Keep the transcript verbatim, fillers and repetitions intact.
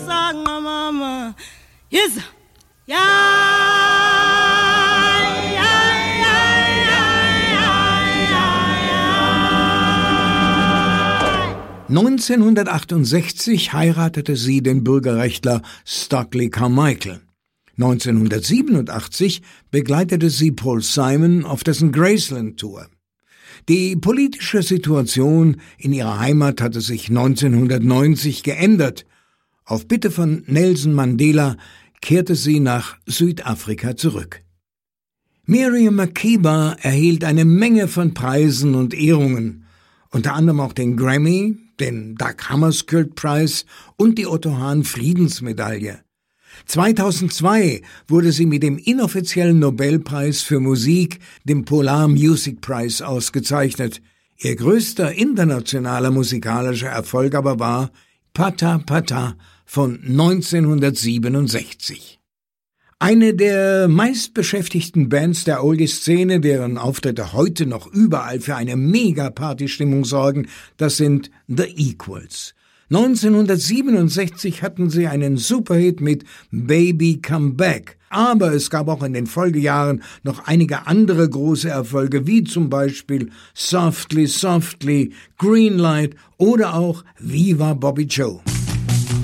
sanga mama. Yes. Ja. neunzehnhundertachtundsechzig heiratete sie den Bürgerrechtler Stockley Carmichael. neunzehnhundertsiebenundachtzig begleitete sie Paul Simon auf dessen Graceland-Tour. Die politische Situation in ihrer Heimat hatte sich neunzehnhundertneunzig geändert. Auf Bitte von Nelson Mandela kehrte sie nach Südafrika zurück. Miriam Makeba erhielt eine Menge von Preisen und Ehrungen, unter anderem auch den Grammy, den Dag Hammarskjöld-Preis und die Otto Hahn Friedensmedaille. zweitausendzwei wurde sie mit dem inoffiziellen Nobelpreis für Musik, dem Polar Music Prize, ausgezeichnet. Ihr größter internationaler musikalischer Erfolg aber war Pata Pata von neunzehnhundertsiebenundsechzig. Eine der meistbeschäftigten Bands der Oldie-Szene, deren Auftritte heute noch überall für eine Mega-Party-Stimmung sorgen, das sind The Equals. neunzehnhundertsiebenundsechzig hatten sie einen Superhit mit Baby Come Back, aber es gab auch in den Folgejahren noch einige andere große Erfolge, wie zum Beispiel Softly, Softly, Greenlight oder auch Viva Bobby Joe.